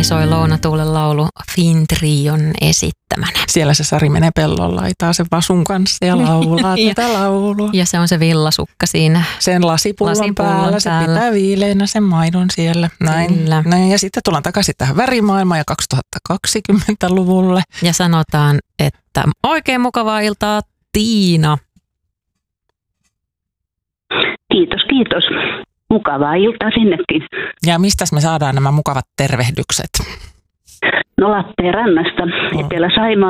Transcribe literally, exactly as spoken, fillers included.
soi Lounatuulen laulu Fintrion esittämänä. Siellä se Sari menee pellon laitaa sen vasun kanssa ja laulaa ja, tätä laulua. Ja se on se villasukka siinä. Sen lasipullon, lasipullon päällä, päällä, se pitää viileänä sen maidon siellä. Näin. Näin. Ja sitten tullaan takaisin tähän värimaailmaan ja kaksituhattakaksikymmentäluvulle. Ja sanotaan, että oikein mukavaa iltaa, Tiina. Kiitos, kiitos. Mukavaa iltaa sinnekin. Ja mistäs me saadaan nämä mukavat tervehdykset? No Lappeenrannasta, Etelä-Saimaa.